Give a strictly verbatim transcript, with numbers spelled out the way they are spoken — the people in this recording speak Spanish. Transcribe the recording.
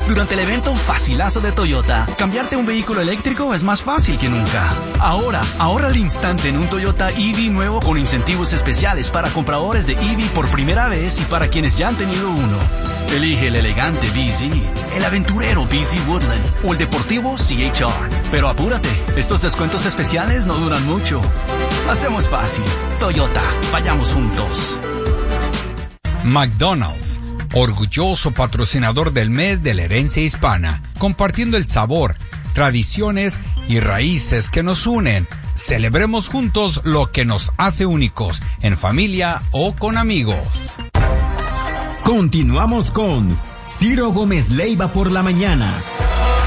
Durante el evento Facilazo de Toyota, cambiarte un vehículo eléctrico es más fácil que nunca. Ahora, ahorra al instante en un Toyota E V nuevo con incentivos especiales para compradores de E V por primera vez y para quienes ya han tenido uno. Elige el elegante B Z, el aventurero B Z Woodland o el deportivo C H R. Pero apúrate, estos descuentos especiales no duran mucho. Hacemos fácil. Toyota, vayamos juntos. McDonald's, orgulloso patrocinador del mes de la herencia hispana, compartiendo el sabor, tradiciones y raíces que nos unen. Celebremos juntos lo que nos hace únicos, en familia o con amigos. Continuamos con Ciro Gómez Leiva por la mañana.